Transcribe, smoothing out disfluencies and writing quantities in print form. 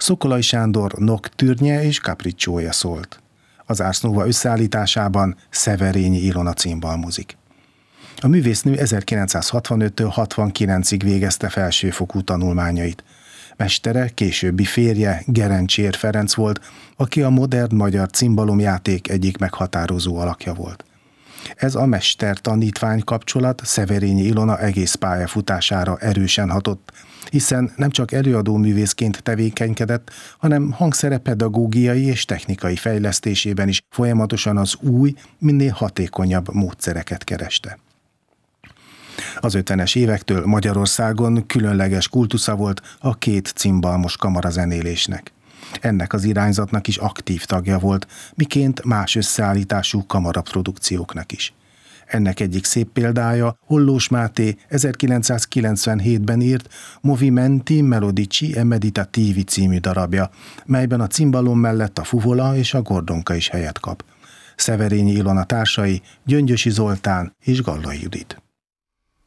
Szokolay Sándor Nocturne és Capricciója szólt. Az Ars Nova összeállításában Szeverényi Ilona cimbalmozik. A művésznő 1965-től 69-ig végezte felsőfokú tanulmányait. Mestere, későbbi férje Gerencsér Ferenc volt, aki a modern magyar cimbalomjáték egyik meghatározó alakja volt. Ez a mester-tanítvány kapcsolat Szeverényi Ilona egész pályafutására erősen hatott, hiszen nem csak előadóművészként tevékenykedett, hanem hangszere pedagógiai és technikai fejlesztésében is folyamatosan az új, minél hatékonyabb módszereket kereste. Az 50-es évektől Magyarországon különleges kultusza volt a két cimbalmos kamarazenélésnek. Ennek az irányzatnak is aktív tagja volt, miként más összeállítású kamaraprodukcióknak is. Ennek egyik szép példája Hollós Máté 1997-ben írt Movimenti Melodici e Meditativi című darabja, melyben a cimbalom mellett a fuvola és a gordonka is helyet kap. Szeverényi Ilona társai Gyöngyösi Zoltán és Gallai Judit.